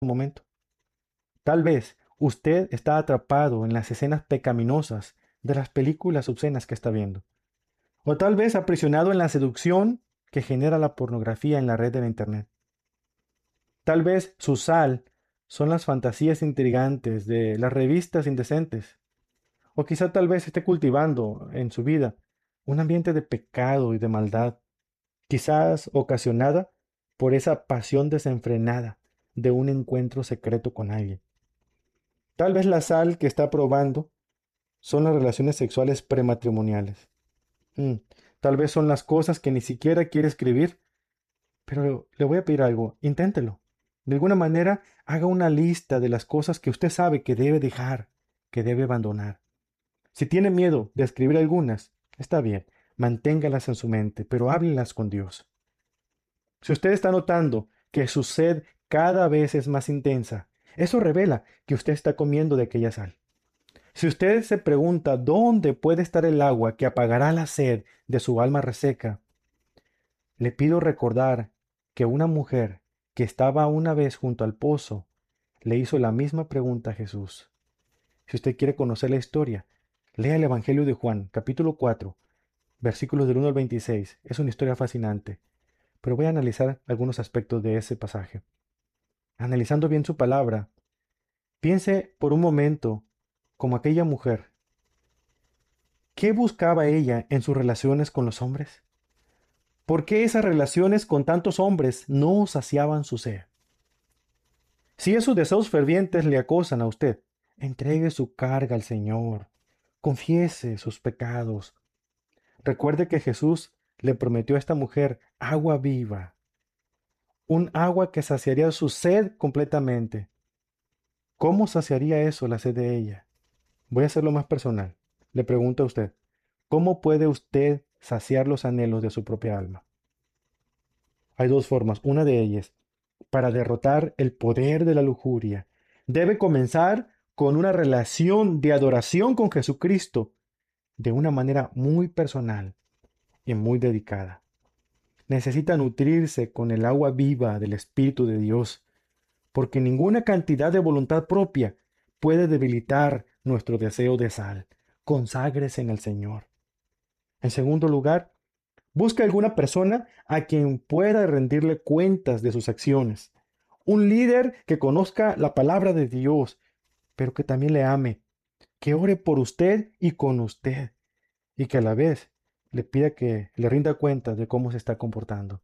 momento. Tal vez usted está atrapado en las escenas pecaminosas de las películas obscenas que está viendo. O tal vez aprisionado en la seducción que genera la pornografía en la red de la Internet. Tal vez su sal son las fantasías intrigantes de las revistas indecentes. O quizá tal vez esté cultivando en su vida un ambiente de pecado y de maldad, quizás ocasionada por esa pasión desenfrenada de un encuentro secreto con alguien. Tal vez la sal que está probando son las relaciones sexuales prematrimoniales. Mm, Tal vez son las cosas que ni siquiera quiere escribir, pero le voy a pedir algo, inténtelo. De alguna manera, haga una lista de las cosas que usted sabe que debe dejar, que debe abandonar. Si tiene miedo de escribir algunas, está bien, manténgalas en su mente, pero háblelas con Dios. Si usted está notando que su sed cada vez es más intensa, eso revela que usted está comiendo de aquella sal. Si usted se pregunta dónde puede estar el agua que apagará la sed de su alma reseca, le pido recordar que una mujer que estaba una vez junto al pozo le hizo la misma pregunta a Jesús. Si usted quiere conocer la historia, lea el Evangelio de Juan, capítulo 4, versículos del 1 al 26. Es una historia fascinante, pero voy a analizar algunos aspectos de ese pasaje. Analizando bien su palabra, piense por un momento como aquella mujer. ¿Qué buscaba ella en sus relaciones con los hombres? ¿Por qué esas relaciones con tantos hombres no saciaban su sed? Si esos deseos fervientes le acosan a usted, entregue su carga al Señor. Confiese sus pecados. Recuerde que Jesús le prometió a esta mujer agua viva, un agua que saciaría su sed completamente. ¿Cómo saciaría eso la sed de ella? Voy a hacerlo más personal. Le pregunto a usted, ¿cómo puede usted saciar los anhelos de su propia alma? Hay dos formas. Una de ellas, para derrotar el poder de la lujuria, debe comenzar con una relación de adoración con Jesucristo de una manera muy personal y muy dedicada. Necesita nutrirse con el agua viva del Espíritu de Dios, porque ninguna cantidad de voluntad propia puede debilitar nuestro deseo de sal. Conságrese en el Señor. En segundo lugar, busque alguna persona a quien pueda rendirle cuentas de sus acciones. Un líder que conozca la palabra de Dios, pero que también le ame, que ore por usted y con usted, y que a la vez le pida que le rinda cuenta de cómo se está comportando.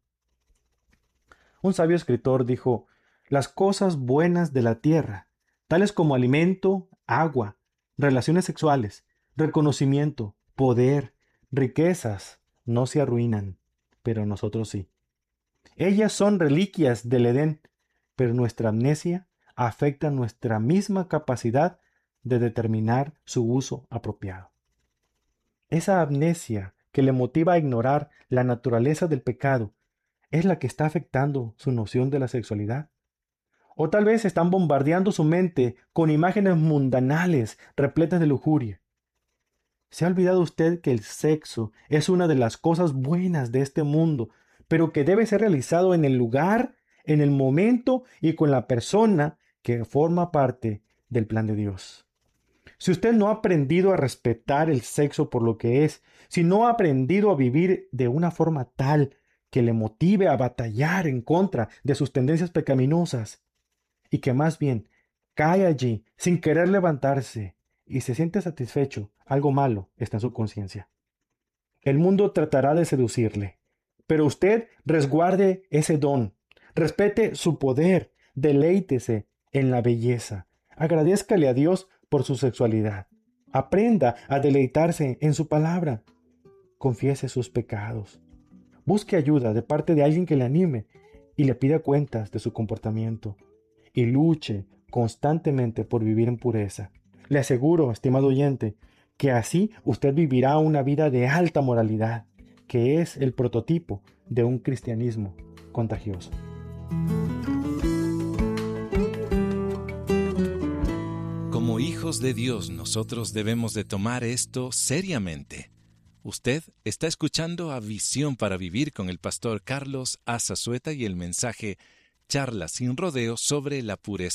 Un sabio escritor dijo, las cosas buenas de la tierra, tales como alimento, agua, relaciones sexuales, reconocimiento, poder, riquezas, no se arruinan, pero nosotros sí. Ellas son reliquias del Edén, pero nuestra amnesia afecta nuestra misma capacidad de determinar su uso apropiado. Esa amnesia que le motiva a ignorar la naturaleza del pecado es la que está afectando su noción de la sexualidad. O tal vez están bombardeando su mente con imágenes mundanales repletas de lujuria. ¿Se ha olvidado usted que el sexo es una de las cosas buenas de este mundo, pero que debe ser realizado en el lugar, en el momento y con la persona que forma parte del plan de Dios? Si usted no ha aprendido a respetar el sexo por lo que es, si no ha aprendido a vivir de una forma tal que le motive a batallar en contra de sus tendencias pecaminosas, y que más bien cae allí sin querer levantarse y se siente satisfecho, algo malo está en su conciencia. El mundo tratará de seducirle, pero usted resguarde ese don, respete su poder, deleítese en la belleza, agradézcale a Dios por su sexualidad, aprenda a deleitarse en su palabra, confiese sus pecados, busque ayuda de parte de alguien que le anime y le pida cuentas de su comportamiento y luche constantemente por vivir en pureza. Le aseguro, estimado oyente, que así usted vivirá una vida de alta moralidad, que es el prototipo de un cristianismo contagioso. Como hijos de Dios, nosotros debemos de tomar esto seriamente. Usted está escuchando a Visión para Vivir con el pastor Carlos A. Zazueta y el mensaje Charla sin rodeos sobre la pureza